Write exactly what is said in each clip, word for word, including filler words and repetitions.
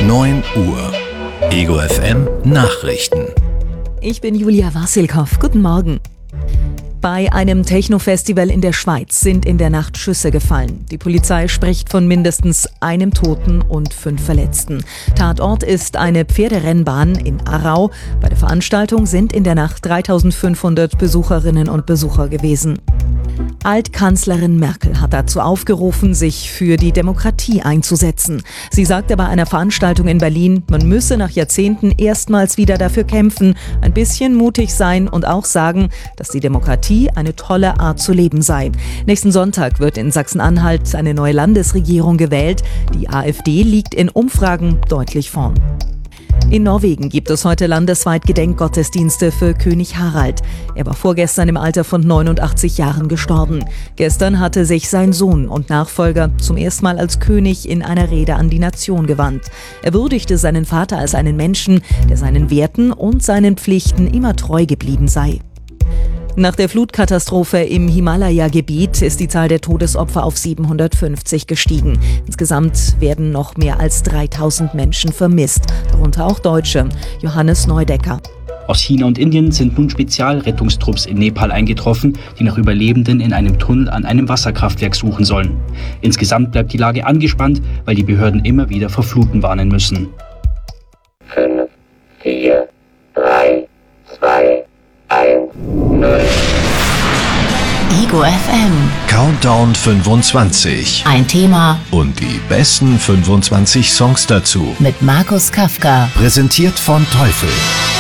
neun Uhr. Ego F M Nachrichten. Ich bin Julia Wassilkow. Guten Morgen. Bei einem Techno-Festival in der Schweiz sind in der Nacht Schüsse gefallen. Die Polizei spricht von mindestens einem Toten und fünf Verletzten. Tatort ist eine Pferderennbahn in Aarau. Bei der Veranstaltung sind in der Nacht dreitausendfünfhundert Besucherinnen und Besucher gewesen. Altkanzlerin Merkel hat dazu aufgerufen, sich für die Demokratie einzusetzen. Sie sagte bei einer Veranstaltung in Berlin, man müsse nach Jahrzehnten erstmals wieder dafür kämpfen, ein bisschen mutig sein und auch sagen, dass die Demokratie eine tolle Art zu leben sei. Nächsten Sonntag wird in Sachsen-Anhalt eine neue Landesregierung gewählt. Die AfD liegt in Umfragen deutlich vorn. In Norwegen gibt es heute landesweit Gedenkgottesdienste für König Harald. Er war vorgestern im Alter von neunundachtzig Jahren gestorben. Gestern hatte sich sein Sohn und Nachfolger zum ersten Mal als König in einer Rede an die Nation gewandt. Er würdigte seinen Vater als einen Menschen, der seinen Werten und seinen Pflichten immer treu geblieben sei. Nach der Flutkatastrophe im Himalaya-Gebiet ist die Zahl der Todesopfer auf siebenhundertfünfzig gestiegen. Insgesamt werden noch mehr als dreitausend Menschen vermisst, darunter auch Deutsche. Johannes Neudecker. Aus China und Indien sind nun Spezialrettungstrupps in Nepal eingetroffen, die nach Überlebenden in einem Tunnel an einem Wasserkraftwerk suchen sollen. Insgesamt bleibt die Lage angespannt, weil die Behörden immer wieder vor Fluten warnen müssen. fünf, vier, drei, zwei, eins, null. Ego F M. Countdown fünfundzwanzig. Ein Thema Und die besten fünfundzwanzig Songs dazu. mit Markus Kafka. Präsentiert von Teufel.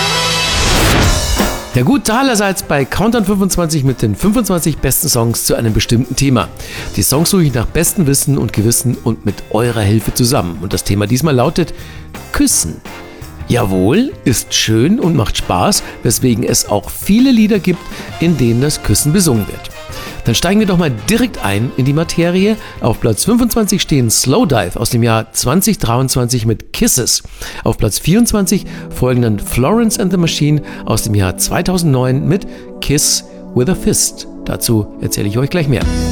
Der gute allerseits bei Countdown fünfundzwanzig mit den fünfundzwanzig besten Songs zu einem bestimmten Thema. Die Songs suche ich nach bestem Wissen und Gewissen und mit eurer Hilfe zusammen. Und das Thema diesmal lautet Küssen. Jawohl, ist schön und macht Spaß, weswegen es auch viele Lieder gibt, in denen das Küssen besungen wird. Dann steigen wir doch mal direkt ein in die Materie. Auf Platz fünfundzwanzig stehen Slowdive aus dem Jahr zwanzig dreiundzwanzig mit Kisses. Auf Platz vierundzwanzig folgen dann Florence and the Machine aus dem Jahr zweitausendneun mit Kiss with a Fist. Dazu erzähle ich euch gleich mehr.